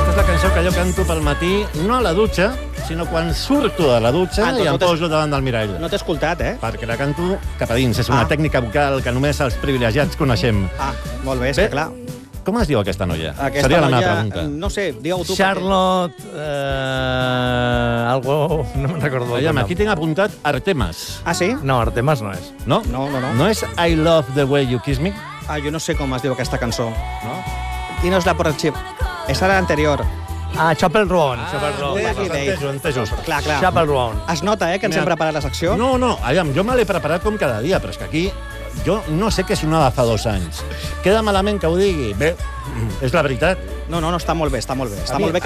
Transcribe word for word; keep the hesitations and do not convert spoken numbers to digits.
Aquesta és la cançó que jo canto pel matí, no a la dutxa, sinó quan surto de la dutxa Ah, i em no t'has- poso davant del mirall. No t'he escoltat, eh? Perquè la canto cap a dins. És una Ah. tècnica vocal que només els privilegiats coneixem. Ah, molt bé, és Bé, que clar. Com es diu aquesta noia? Aquesta Seria la meva noia, pregunta. No sé, digue-ho tu. Charlotte... Eh, algo... No me'n recordo. el Aviam, nom. aquí tinc apuntat Artemas. Perquè... Ah, sí? No, Artemas no és. No? No, no, no. No és I Love the Way You Kiss Me? Ah, jo no sé com es diu aquesta cançó. No? I no és la por Chip. És la anterior. Ah, Chapel Roan. Chapel té Roan. aquí d'ell. Entesos, entesos. Clar, clar. Chapel Roan. Es nota, eh, que ens hem Mira. preparat la secció. No, no, aviam, jo me l'he preparat com cada dia, però és que aquí jo no sé què sonava fa dos anys. Queda malament que ho digui? Bé, és la veritat. No, no, no, està molt bé, està molt bé. Està A mi- molt bé que